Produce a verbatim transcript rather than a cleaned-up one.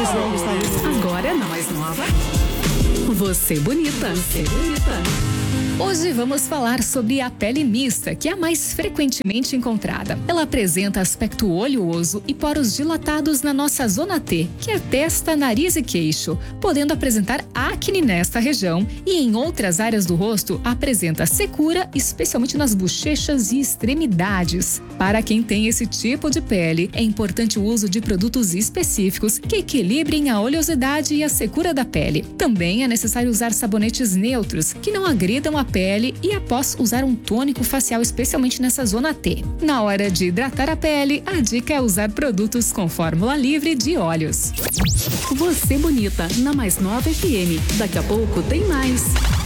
Agora na mais nova. Você bonita. Você bonita. Hoje vamos falar sobre a pele mista, que é a mais frequentemente encontrada. Ela apresenta aspecto oleoso e poros dilatados na nossa zona T, que é testa, nariz e queixo, podendo apresentar acne nesta região, e em outras áreas do rosto apresenta secura, especialmente nas bochechas e extremidades. Para quem tem esse tipo de pele, é importante o uso de produtos específicos que equilibrem a oleosidade e a secura da pele. Também é necessário usar sabonetes neutros, que não agridam a pele, e após usar um tônico facial, especialmente nessa zona T. Na hora de hidratar a pele, a dica é usar produtos com fórmula livre de óleos. Você bonita, na mais nova F M. Daqui a pouco tem mais.